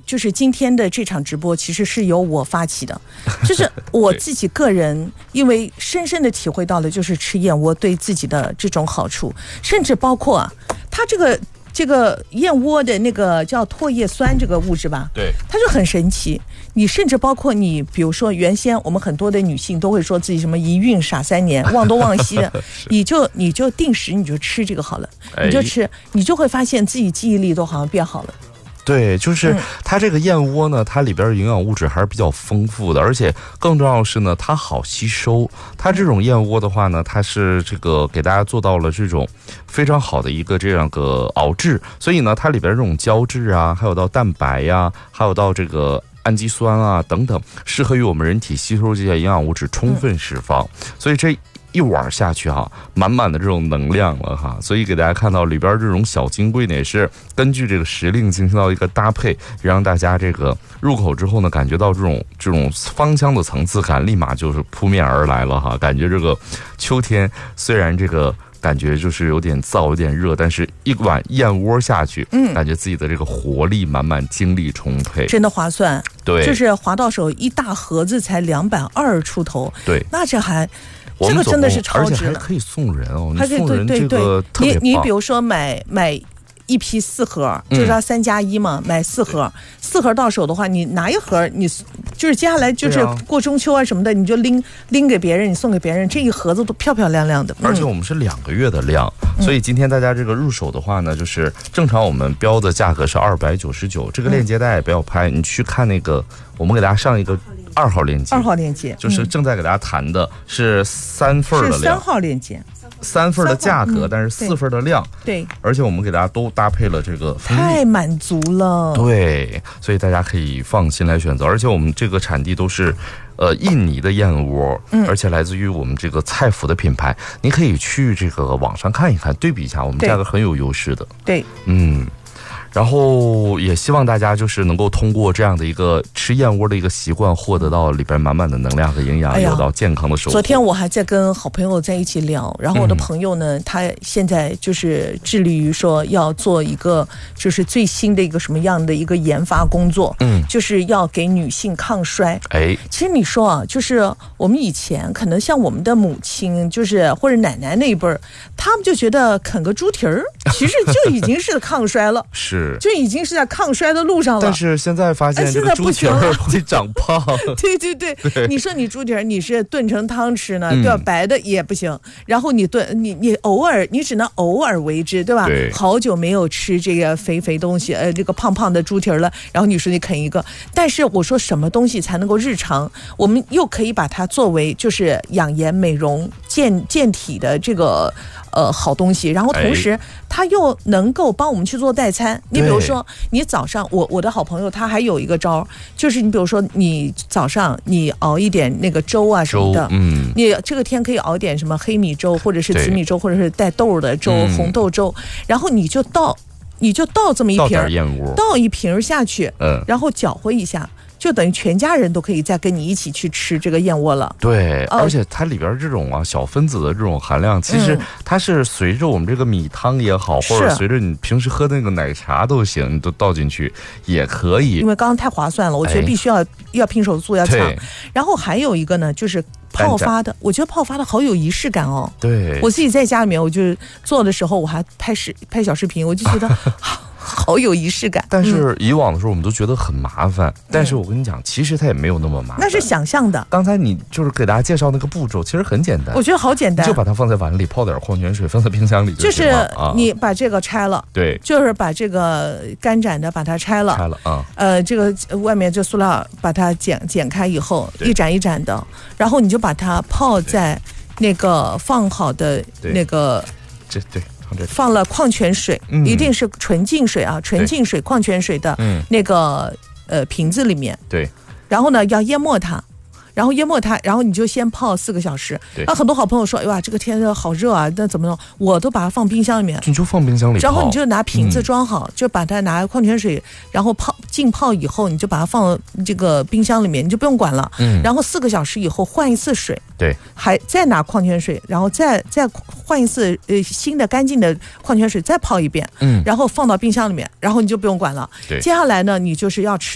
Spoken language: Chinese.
就是今天的这场直播其实是由我发起的，就是我自己个人因为深深的体会到了就是吃燕窝对自己的这种好处，甚至包括啊它这个燕窝的那个叫唾液酸这个物质吧， 对， 它就很神奇。你甚至包括你，比如说原先我们很多的女性都会说自己什么一孕傻3年，忘东忘西的，你就定时你就吃这个好了，你就吃，你就会发现自己记忆力都好像变好了。 对，就是它这个燕窝呢，它里边的营养物质还是比较丰富的，而且更重要的是呢，它好吸收。它这种燕窝的话呢，它是这个给大家做到了这种非常好的一个这样个熬制，所以呢，它里边这种胶质啊，还有到蛋白呀，还有到这个氨基酸啊等等，适合于我们人体吸收这些营养物质充分释放，所以这一碗下去哈，满满的这种能量了哈，所以给大家看到里边这种小金龟呢，也是根据这个时令进行到一个搭配，让大家这个入口之后呢，感觉到这种芳香的层次感，立马就是扑面而来了哈。感觉这个秋天虽然这个感觉就是有点燥有点热，但是一碗燕窝下去，感觉自己的这个活力满满，精力充沛， 真的划算。 对， 就是划到手一大盒子才220出头， 对， 那这还。这个真的是超值了， 而且还可以送人哦！ 还可以， 送人这个特别棒。 你比如说买一批4盒，就是要3+1嘛，买4盒，4盒到手的话，你拿一盒，你就是接下来就是过中秋啊什么的，你就拎给别人，你送给别人，这一盒子都漂漂亮亮的。 而且我们是2个月的量，所以今天大家这个入手的话呢，就是正常我们标的价格是299，这个链接大家也不要拍，你去看那个，我们给大家上一个2号链接 ，2号链接就是正在给大家谈的是3份的量， 是3号链接。 3份的价格，但是4份的量， 对， 而且我们给大家都搭配了这个太满足了， 对，所以大家可以放心来选择，而且我们这个产地都是印尼的燕窝，而且来自于我们这个菜府的品牌，你可以去这个网上看一看，对比一下，我们价格很有优势的， 对， 然后也希望大家就是能够通过这样的一个吃燕窝的一个习惯，获得到里边满满的能量和营养，有到健康的生活。 昨天我还在跟好朋友在一起聊，然后我的朋友呢，他现在就是致力于说要做一个就是最新的一个什么样的一个研发工作，就是要给女性抗衰。其实你说啊，就是我们以前可能像我们的母亲，就是或者奶奶那一辈儿，他们就觉得啃个猪蹄儿，其实就已经是抗衰了， 是。 就已经是在抗衰的路上了， 但是现在发现这个猪蹄儿会长胖。 对，你说你猪蹄儿你是炖成汤吃呢，对吧？白的也不行。然后你炖你偶尔你只能偶尔为之，对吧？ 对， 好久没有吃这个肥东西，这个胖的猪蹄儿了。然后你说你啃一个，但是我说什么东西才能够日常，我们又可以把它作为就是养颜美容健体的这个好东西，然后同时它又能够帮我们去做代餐。你比如说你早上我的好朋友他还有一个招，就是你比如说你早上你熬一点那个粥啊什么的，你这个天可以熬一点什么黑米粥或者是紫米粥或者是带豆的粥，红豆粥，然后你就倒这么一瓶燕窝，倒一瓶下去，然后搅和一下，就等于全家人都可以再跟你一起去吃这个燕窝了。 对，而且它里边这种小分子的这种含量，其实它是随着我们这个米汤也好，或者随着你平时喝那个奶茶都行，你都倒进去也可以。 因为刚刚太划算了，我觉得必须要拼手速要抢。然后还有一个呢，就是泡发的，我觉得泡发的好有仪式感哦。 对， 我自己在家里面，我就做的时候，我还拍小视频，我就觉得好有仪式感。 但是以往的时候我们都觉得很麻烦，但是我跟你讲，其实它也没有那么麻烦， 那是想象的。 刚才你就是给大家介绍那个步骤，其实很简单， 我觉得好简单， 你就把它放在碗里，泡点矿泉水，放在冰箱里就行了。 就是你把这个拆了， 对， 就是把这个干斩的把它拆了啊，这个外面这塑料把它剪开以后，一盏一盏的，然后你就把它泡在那个放好的那个放了矿泉水，一定是纯净水啊，纯净水矿泉水的那个瓶子里面， 对， 然后呢要淹没它，然后你就先泡4个小时。那很多好朋友说，哎呀，这个天好热啊，那怎么弄？我都把它放冰箱里面， 你就放冰箱里泡， 然后你就拿瓶子装好，就把它拿矿泉水，然后浸泡以后，你就把它放这个冰箱里面，你就不用管了。然后4个小时以后换一次水， 对， 还再拿矿泉水，然后再换一次新的干净的矿泉水，再泡一遍，然后放到冰箱里面，然后你就不用管了。接下来呢，你就是要吃